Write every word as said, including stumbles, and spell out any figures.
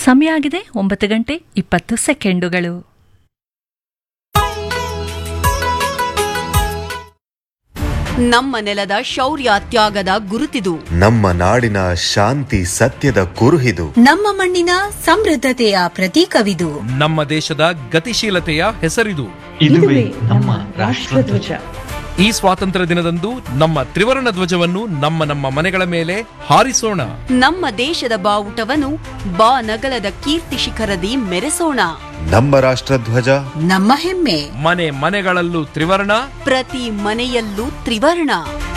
ಸಮಯ ಆಗಿದೆ ಒಂಬತ್ತು ಗಂಟೆ ಇಪ್ಪತ್ತು ಸೆಕೆಂಡುಗಳು. ನಮ್ಮ ನೆಲದ ಶೌರ್ಯ ತ್ಯಾಗದ ಗುರುತಿದು, ನಮ್ಮ ನಾಡಿನ ಶಾಂತಿ ಸತ್ಯದ ಕುರುಹಿದು, ನಮ್ಮ ಮಣ್ಣಿನ ಸಮೃದ್ಧತೆಯ ಪ್ರತೀಕವಿದು, ನಮ್ಮ ದೇಶದ ಗತಿಶೀಲತೆಯ ಹೆಸರಿದು. ಇದುವೇ ನಮ್ಮ ರಾಷ್ಟ್ರಧ್ವಜ. ಈ ಸ್ವಾತಂತ್ರ್ಯ ದಿನದಂದು ನಮ್ಮ ತ್ರಿವರ್ಣ ಧ್ವಜವನ್ನು ನಮ್ಮ ನಮ್ಮ ಮನೆಗಳ ಮೇಲೆ ಹಾರಿಸೋಣ. ನಮ್ಮ ದೇಶದ ಬಾವುಟವನ್ನು ಬಾನಗಲದ ಕೀರ್ತಿ ಶಿಖರದಿ ಮೆರೆಸೋಣ. ನಮ್ಮ ರಾಷ್ಟ್ರಧ್ವಜ ನಮ್ಮ ಹೆಮ್ಮೆ. ಮನೆ ಮನೆಗಳಲ್ಲೂ ತ್ರಿವರ್ಣ, ಪ್ರತಿ ಮನೆಯಲ್ಲೂ ತ್ರಿವರ್ಣ.